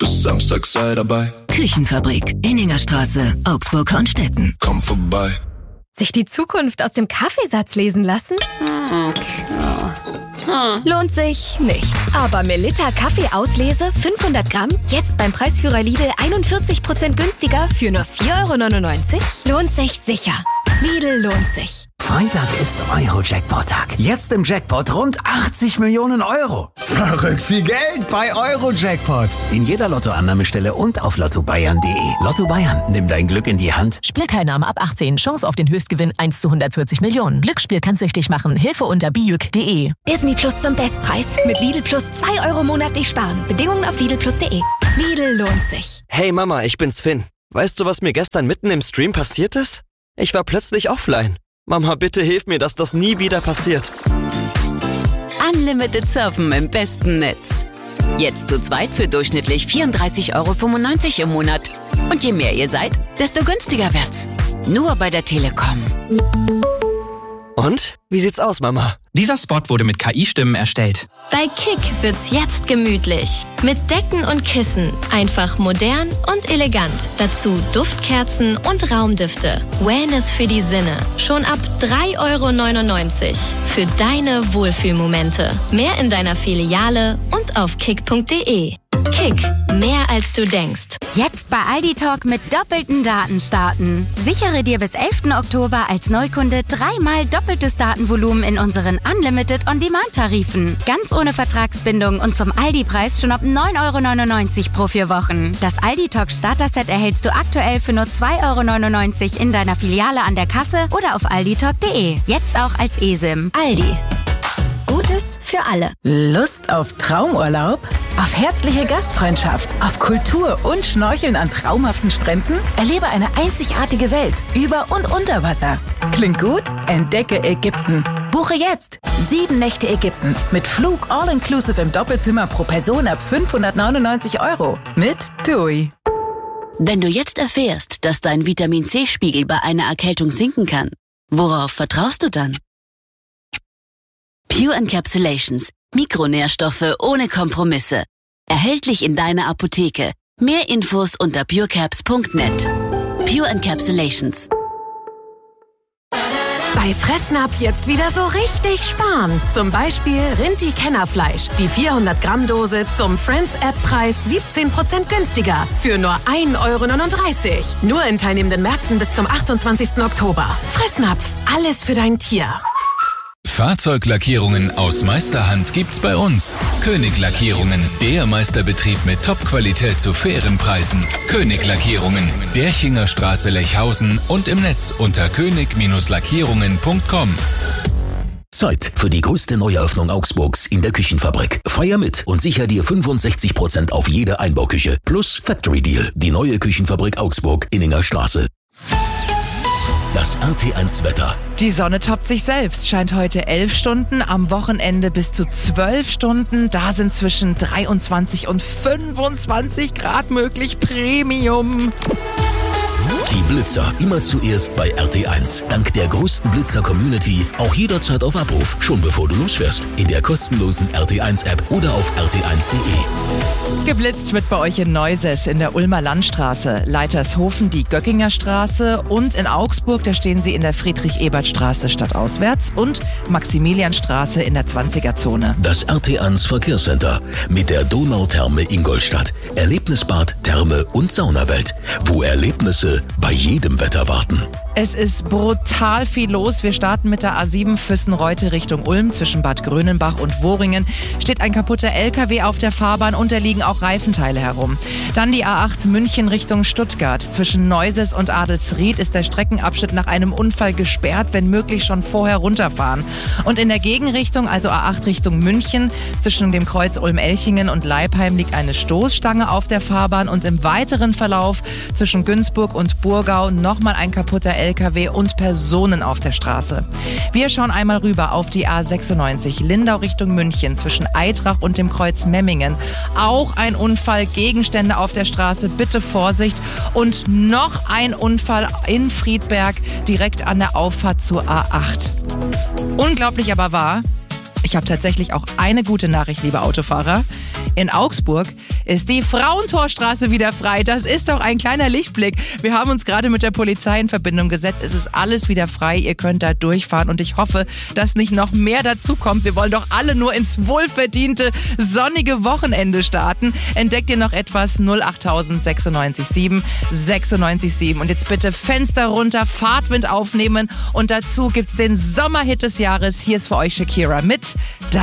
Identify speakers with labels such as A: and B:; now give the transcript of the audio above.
A: bis Samstag sei dabei.
B: Küchenfabrik, Inningerstraße, Augsburg-Hornstetten.
A: Komm vorbei.
C: Sich die Zukunft aus dem Kaffeesatz lesen lassen? Lohnt sich nicht. Aber Melitta Kaffeeauslese 500 Gramm, jetzt beim Preisführer Lidl 41% günstiger für nur 4,99 €? Lohnt sich sicher. Lidl lohnt sich.
D: Freitag ist Euro-Jackpot-Tag. Jetzt im Jackpot rund 80 Millionen Euro. Verrückt viel Geld bei Euro-Jackpot. In jeder Lottoannahmestelle und auf lottobayern.de. Lotto Bayern, nimm dein Glück in die Hand.
E: Spielteilnahme ab 18. Chance auf den Höchstgewinn 1 zu 140 Millionen. Glücksspiel kann süchtig machen. Hilfe unter bijuk.de.
C: Disney Plus zum Bestpreis. Mit Lidl Plus 2 € monatlich sparen. Bedingungen auf lidlplus.de. Lidl lohnt sich.
F: Hey Mama, ich bin's Finn. Weißt du, was mir gestern mitten im Stream passiert ist? Ich war plötzlich offline. Mama, bitte hilf mir, dass das nie wieder passiert.
G: Unlimited Surfen im besten Netz. Jetzt zu zweit für durchschnittlich 34,95 € im Monat. Und je mehr ihr seid, desto günstiger wird's. Nur bei der Telekom.
F: Und? Wie sieht's aus, Mama?
H: Dieser Spot wurde mit KI-Stimmen erstellt.
I: Bei Kick wird's jetzt gemütlich. Mit Decken und Kissen. Einfach modern und elegant. Dazu Duftkerzen und Raumdüfte. Wellness für die Sinne. Schon ab 3,99 € für deine Wohlfühlmomente. Mehr in deiner Filiale und auf kick.de. Kick, mehr als du denkst.
J: Jetzt bei Aldi Talk mit doppelten Daten starten. Sichere dir bis 11. Oktober als Neukunde 3-mal doppeltes Datenvolumen in unseren Unlimited On-Demand-Tarifen. Ganz ohne Vertragsbindung und zum Aldi-Preis schon ab 9,99 € pro 4 Wochen. Das Aldi Talk Starter-Set erhältst du aktuell für nur 2,99 € in deiner Filiale an der Kasse oder auf alditalk.de. Jetzt auch als eSIM. Aldi. Gutes für alle.
K: Lust auf Traumurlaub? Auf herzliche Gastfreundschaft? Auf Kultur und Schnorcheln an traumhaften Stränden? Erlebe eine einzigartige Welt über und unter Wasser. Klingt gut? Entdecke Ägypten. Buche jetzt 7 Nächte Ägypten mit Flug all-inclusive im Doppelzimmer pro Person ab 599 € mit TUI.
G: Wenn du jetzt erfährst, dass dein Vitamin-C-Spiegel bei einer Erkältung sinken kann, worauf vertraust du dann? Pure Encapsulations. Mikronährstoffe ohne Kompromisse. Erhältlich in deiner Apotheke. Mehr Infos unter purecaps.net. Pure Encapsulations.
L: Bei Fressnapf jetzt wieder so richtig sparen. Zum Beispiel Rinti-Kennerfleisch. Die 400-Gramm-Dose zum Friends-App-Preis 17% günstiger. Für nur 1,39 €. Nur in teilnehmenden Märkten bis zum 28. Oktober. Fressnapf. Alles für dein Tier.
M: Fahrzeuglackierungen aus Meisterhand gibt's bei uns. König Lackierungen, der Meisterbetrieb mit Top-Qualität zu fairen Preisen. König Lackierungen, Derchinger Straße Lechhausen und im Netz unter könig-lackierungen.com.
N: Zeit für die größte Neueröffnung Augsburgs in der Küchenfabrik. Feier mit und sicher dir 65% auf jede Einbauküche plus Factory Deal. Die neue Küchenfabrik Augsburg, Inningerstraße. Das RT1-Wetter.
O: Die Sonne toppt sich selbst, scheint heute 11 Stunden, am Wochenende bis zu 12 Stunden. Da sind zwischen 23 und 25 Grad möglich. Premium.
N: Die Blitzer immer zuerst bei RT1. Dank der größten Blitzer-Community auch jederzeit auf Abruf, schon bevor du losfährst. In der kostenlosen RT1-App oder auf rt1.de.
O: Geblitzt wird bei euch in Neuses in der Ulmer Landstraße, Leitershofen die Göckinger Straße und in Augsburg, da stehen sie in der Friedrich-Ebert-Straße stadtauswärts und Maximilianstraße in der 20er-Zone.
N: Das RT1 Verkehrscenter mit der Donautherme Ingolstadt. Erlebnisbad, Therme und Saunawelt, wo Erlebnisse bei jedem Wetter warten.
O: Es ist brutal viel los. Wir starten mit der A7 Füssen-Reute Richtung Ulm. Zwischen Bad Grönenbach und Woringen steht ein kaputter LKW auf der Fahrbahn und da liegen auch Reifenteile herum. Dann die A8 München Richtung Stuttgart. Zwischen Neuses und Adelsried ist der Streckenabschnitt nach einem Unfall gesperrt, wenn möglich schon vorher runterfahren. Und in der Gegenrichtung, also A8 Richtung München, zwischen dem Kreuz Ulm-Elchingen und Leipheim liegt eine Stoßstange auf der Fahrbahn und im weiteren Verlauf zwischen Günzburg und Burgau nochmal ein kaputter LKW und Personen auf der Straße. Wir schauen einmal rüber auf die A96 Lindau Richtung München zwischen Eitrach und dem Kreuz Memmingen. Auch ein Unfall, Gegenstände auf der Straße, bitte Vorsicht. Und noch ein Unfall in Friedberg direkt an der Auffahrt zur A8. Unglaublich aber wahr, ich habe tatsächlich auch eine gute Nachricht, liebe Autofahrer. In Augsburg ist die Frauentorstraße wieder frei. Das ist doch ein kleiner Lichtblick. Wir haben uns gerade mit der Polizei in Verbindung gesetzt. Es ist alles wieder frei. Ihr könnt da durchfahren und ich hoffe, dass nicht noch mehr dazu kommt. Wir wollen doch alle nur ins wohlverdiente, sonnige Wochenende starten. Entdeckt ihr noch etwas? 08000 96 7 96 7. Und jetzt bitte Fenster runter, Fahrtwind aufnehmen und dazu gibt's den Sommerhit des Jahres. Hier ist für euch Shakira mit